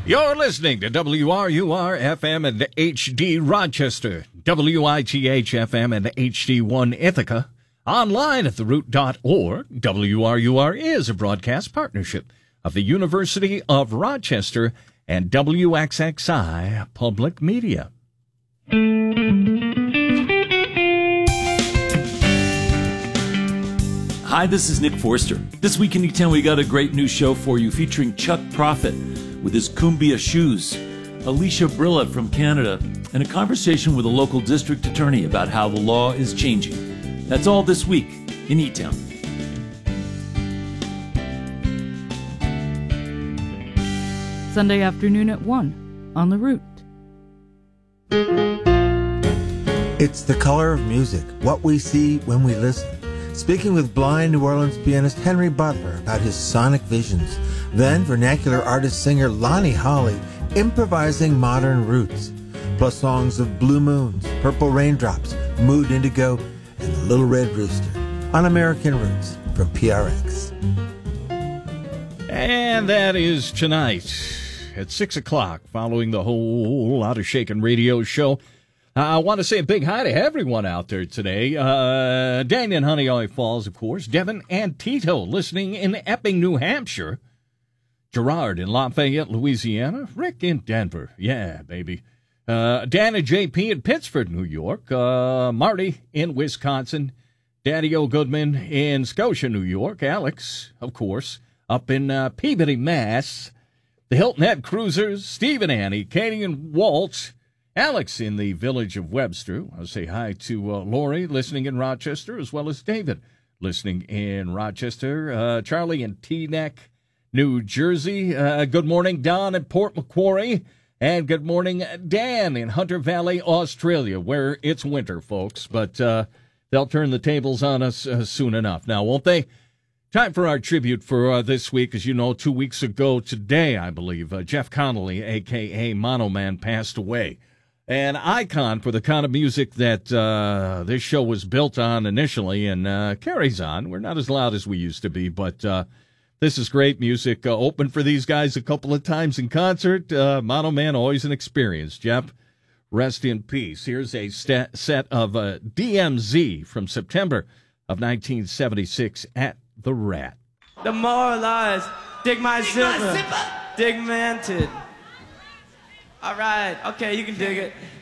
You're listening to WRUR-FM and HD Rochester, WITH-FM and HD1 Ithaca, online at theroot.org. WRUR is a broadcast partnership of the University of Rochester and WXXI Public Media. Hi, this is Nick Forster. This week in E-Town, we got a great new show for you featuring Chuck Prophet with his Cumbia shoes, Alicia Brilla from Canada, and a conversation with a local district attorney about how the law is changing. That's all this week in E-Town. Sunday afternoon at 1 on The Root. It's the color of music, what we see when we listen. Speaking with blind New Orleans pianist Henry Butler about his sonic visions. Then vernacular artist-singer Lonnie Holley improvising modern roots. Plus songs of Blue Moons, Purple Raindrops, Mood Indigo, and The Little Red Rooster on American Roots from PRX. And that is tonight at 6 o'clock following the Whole Lotta Shakin' radio show. I want to say a big hi to everyone out there today. Dan in Honeoye Falls, of course. Devin and Tito listening in Epping, New Hampshire. Gerard in Lafayette, Louisiana. Rick in Denver. Yeah, baby. Dan and JP in Pittsford, New York. Marty in Wisconsin. Daddy-O Goodman in Scotia, New York. Alex, of course, up in Peabody, Mass. The Hilton Head Cruisers. Steve and Annie. Katie and Walt. Alex in the village of Webster. I'll say hi to Lori listening in Rochester, as well as David listening in Rochester. Charlie in Teaneck, New Jersey. Good morning, Don in Port Macquarie. And good morning, Dan in Hunter Valley, Australia, where it's winter, folks. But they'll turn the tables on us soon enough now, won't they? Time for our tribute for this week. As you know, 2 weeks ago today, I believe, Jeff Connolly, a.k.a. Mono Man, passed away. An icon for the kind of music that this show was built on initially and carries on. We're not as loud as we used to be, but this is great music. Opened for these guys a couple of times in concert. Mono Man, always an experience. Jeff, rest in peace. Here's a set of DMZ from September of 1976 at the Rat. Demoralized, dig my zipper, digmented. All right, okay, you can dig it.